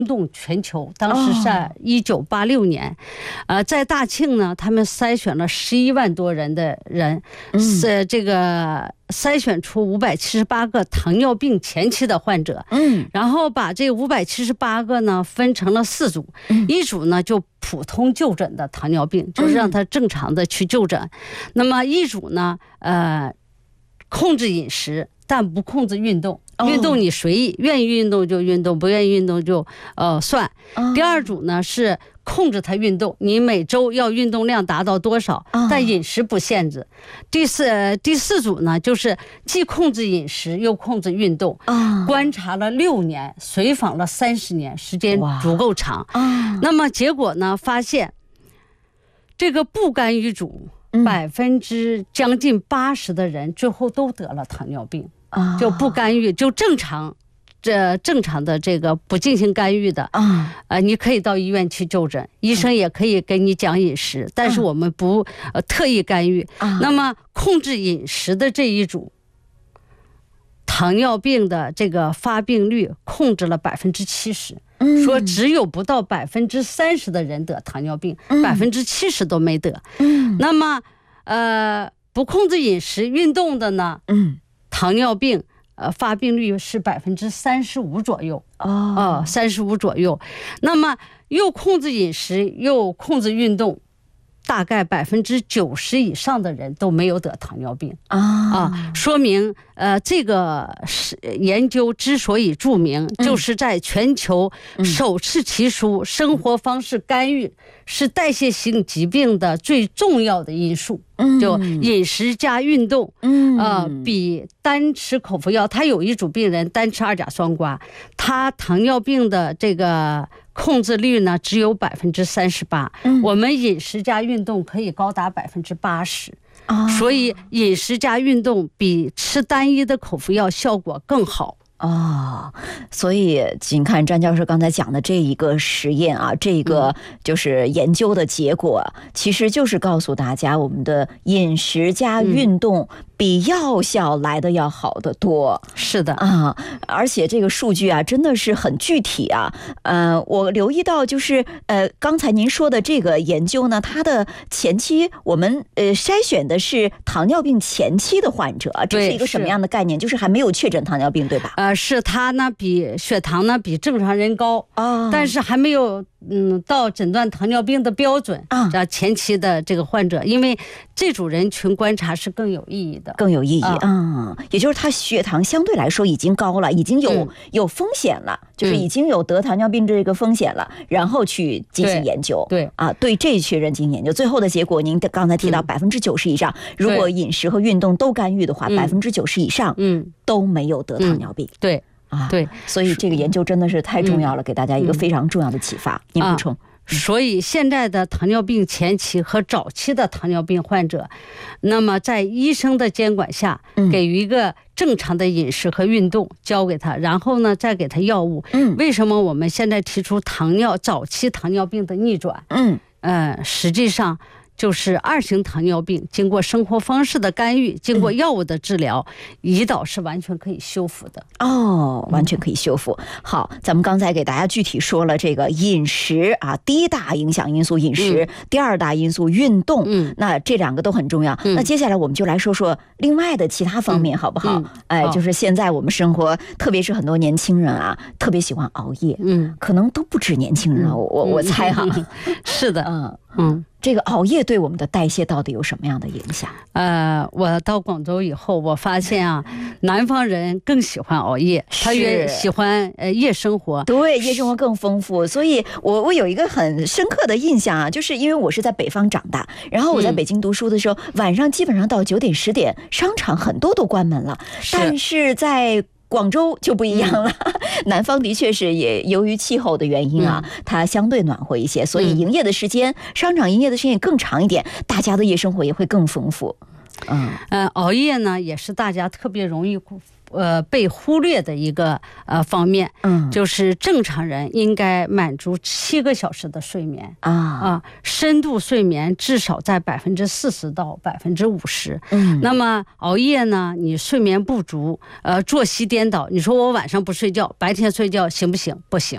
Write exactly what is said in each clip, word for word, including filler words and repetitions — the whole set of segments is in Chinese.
动全球，当时是一九八六年，呃，在大庆呢，他们筛选了十一万多人的人，是这个筛选出五百七十八个糖尿病前期的患者，嗯，然后把这五百七十八个呢分成了四组，一组呢就普通就诊的糖尿病，就是让他正常的去就诊，那么一组呢，呃，控制饮食。但不控制运动，运动你随意，愿意运动就运动，不愿意运动就呃算。第二组呢是控制它运动，你每周要运动量达到多少，但饮食不限制。第四第四组呢就是既控制饮食又控制运动，观察了六年，随访了三十年，时间足够长。那么结果呢发现，这个不干预组百分之将近八十的人最后都得了糖尿病。就不干预，就正常，这正常的这个不进行干预的啊，呃，你可以到医院去就诊，医生也可以给你讲饮食，但是我们不呃特意干预。那么控制饮食的这一组，糖尿病的这个发病率控制了百分之七十。说只有不到百分之三十的人得糖尿病，百分之七十都没得。那么呃，不控制饮食、运动的呢？嗯。糖尿病，呃，发病率是百分之三十五左右哦，三十五左右。那么又控制饮食又控制运动，大概百分之九十以上的人都没有得糖尿病啊啊，说明呃这个是研究之所以著名，就是在全球首次提出生活方式干预是代谢性疾病的最重要的因素。就饮食加运动，嗯，呃，比单吃口服药，他有一组病人单吃二甲双胍，他糖尿病的这个控制率呢只有百分之三十八，我们饮食加运动可以高达百分之八十，所以饮食加运动比吃单一的口服药效果更好。 哦，所以请看张教授刚才讲的这一个实验啊，这个就是研究的结果，嗯、其实就是告诉大家，我们的饮食加运动比药效来的要好得多。 嗯、是的啊，而且这个数据啊，真的是很具体啊。呃，我留意到就是呃，刚才您说的这个研究呢，它的前期我们呃筛选的是糖尿病前期的患者，这是一个什么样的概念？就是还没有确诊糖尿病，对吧？ 呃是他呢比血糖呢比正常人高，哦、但是还没有嗯到诊断糖尿病的标准啊。前期的这个患者，因为这组人群观察是更有意义的， 更有意义啊、嗯。也就是他血糖相对来说已经高了，已经有、嗯、有风险了，就是已经有得糖尿病这个风险了，嗯、然后去进行研究。 对, 对啊，对这一群人进行研究，最后的结果您刚才提到百分之九十以上，嗯、如果饮食和运动都干预的话，百分之九十以上嗯都没有得糖尿病。 嗯、对。 啊， 对， 所以这个研究真的是太重要了，嗯、给大家一个非常重要的启发。您、嗯、补充、啊。 所以现在的糖尿病前期和早期的糖尿病患者，那么在医生的监管下，给予一个正常的饮食和运动教给他，然后呢再给他药物。嗯，为什么我们现在提出糖尿早期糖尿病的逆转？嗯，呃，实际上。就是二型糖尿病经过生活方式的干预，经过药物的治疗、嗯、胰岛是完全可以修复的哦，完全可以修复。好，咱们刚才给大家具体说了这个饮食啊，第一大影响因素饮食、嗯、第二大因素运动，嗯，那这两个都很重要、嗯、那接下来我们就来说说另外的其他方面、嗯、好不好、嗯、哎，就是现在我们生活特别是很多年轻人啊特别喜欢熬夜，嗯，可能都不止年轻人、嗯、我我猜哈、嗯、 是的， 嗯嗯，这个熬夜对我们的代谢到底有什么样的影响？ 呃，我到广州以后，我发现啊，南方人更喜欢熬夜，他也喜欢呃夜生活， 对，夜生活更丰富。所以我我有一个很深刻的印象啊，就是因为我是在北方长大，然后我在北京读书的时候，嗯、晚上基本上到九点十点，商场很多都关门了，是但是在广州就不一样了、嗯、南方的确是也由于气候的原因啊、嗯、它相对暖和一些，所以营业的时间、嗯、商场营业的时间也更长一点，大家的夜生活也会更丰富。 嗯呃，熬夜呢也是大家特别容易呃被忽略的一个呃方面，嗯，就是正常人应该满足七个小时的睡眠啊啊，深度睡眠至少在百分之四十到百分之五十。嗯，那么熬夜呢，你睡眠不足，呃，作息颠倒，你说我晚上不睡觉，白天睡觉行不行？不行。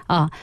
啊。